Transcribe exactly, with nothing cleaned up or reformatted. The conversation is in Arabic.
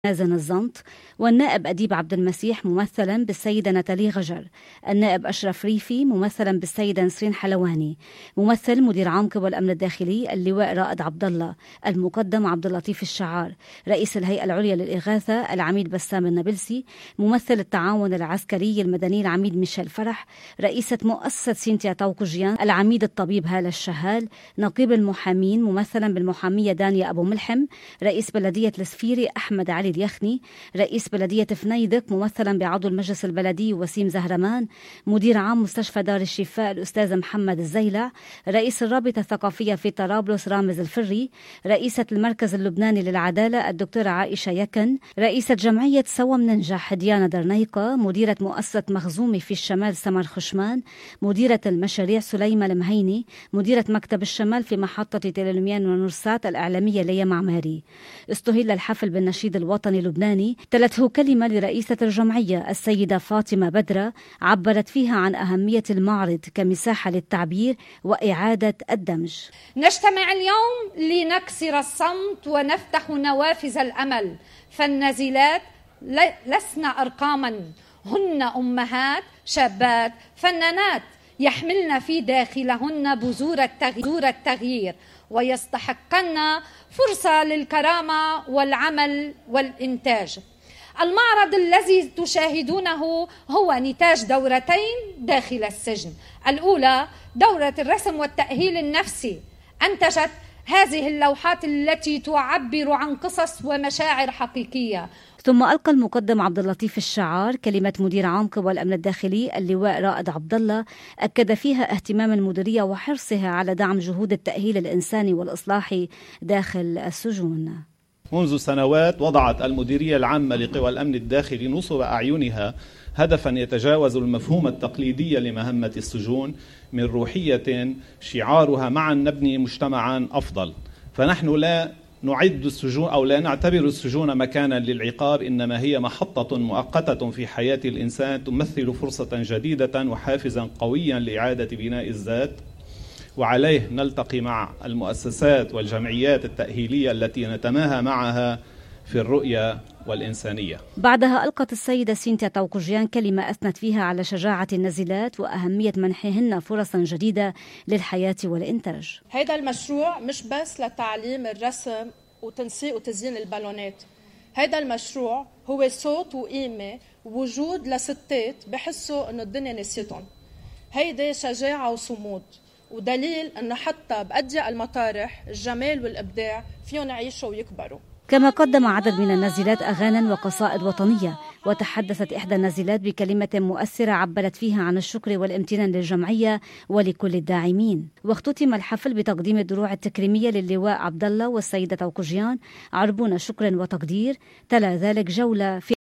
مازن الزنط، والنائب أديب عبد المسيح ممثلا بالسيدة ناتالي غجر، النائب أشرف ريفي ممثلا بالسيدة نسرين حلواني، ممثل مدير عام قوى الأمن الداخلي اللواء رائد عبد الله، المقدم عبد اللطيف الشعار، رئيس الهيئة العليا للإغاثة العميد بسام النابلسي، ممثل التعاون العسكري المدني العميد ميشيل فرح، رئيسة مؤسسة سينتيا طوقجيان العميد الطبيب هالة الشهال، نقيب المحامين ممثلا بالمحامية دانيا أبو ملحم، رئيس بلدية السفيري أحمد علي اليخني، رئيس بلدية فنيدق ممثلا بعضو المجلس البلدي وسيم زهرمان، مدير عام مستشفى دار الشفاء الأستاذ محمد الزيلع، رئيس الرابطة الثقافية في طرابلس رامز الفري، رئيسة المركز اللبناني للعدالة الدكتورة عائشة يكن، رئيسة جمعية سوا مننجح ديانا درنيقة، مديرة مؤسسة مخزومي في الشمال سمر خشمان، مديرة المشاريع سليمة المهيني، مديرة مكتب الشمال في محطة تيليلوميان ونورسات الإعلامية ليا معماري. استهل الحفل بالنشيد الوطني اللبناني، تلته كلمة لرئيسة الجمعية السيدة فاطمة بدرة عبرت فيها عن أهمية المعرض كمساحة للتعبير وإعادة الدمج. نجتمع اليوم لنكسر الصمت ونفتح نوافذ الأمل، فالنازلات لسن أرقاما، هن أمهات شابات فنانات يحملن في داخلهن بذور التغيير ويستحقن فرصة للكرامة والعمل والإنتاج. المعرض الذي تشاهدونه هو نتاج دورتين داخل السجن. الأولى دورة الرسم والتأهيل النفسي أنتجت هذه اللوحات التي تعبر عن قصص ومشاعر حقيقية. ثم ألقى المقدم عبد اللطيف الشعار كلمة مدير عام قوى الأمن الداخلي اللواء رائد عبد الله، أكد فيها اهتمام المديرية وحرصها على دعم جهود التأهيل الإنساني والإصلاحي داخل السجون. منذ سنوات وضعت المديرية العامة لقوى الأمن الداخلي نصب أعينها هدفا يتجاوز المفهوم التقليدي لمهمة السجون من روحية شعارها معا نبني مجتمعا أفضل. فنحن لا نعد السجون أو لا نعتبر السجون مكانا للعقاب، إنما هي محطة مؤقتة في حياة الإنسان تمثل فرصة جديدة وحافزا قويا لإعادة بناء الذات، وعليه نلتقي مع المؤسسات والجمعيات التأهيلية التي نتماهى معها في الرؤية والإنسانية. بعدها ألقت السيدة سينتيا طوقجيان كلمة أثنت فيها على شجاعة النازلات وأهمية منحهن فرصا جديدة للحياة والإنتاج. هذا المشروع مش بس لتعليم الرسم وتنسيق وتزيين البالونات، هذا المشروع هو صوت وقيمة ووجود لستات بحسوا أن الدنيا نسيتهم. هيدا شجاعة وصمود، ودليل أنه حتى بأضيق المطارح الجمال والإبداع فيهم يعيشوا ويكبروا. كما قدم عدد من النازلات أغاني وقصائد وطنية، وتحدثت إحدى النازلات بكلمة مؤثرة عبرت فيها عن الشكر والامتنان للجمعية ولكل الداعمين. واختتم الحفل بتقديم الدروع التكريمية للواء عبد الله والسيدة طوقجيان عربون شكر وتقدير. تلا ذلك جولة في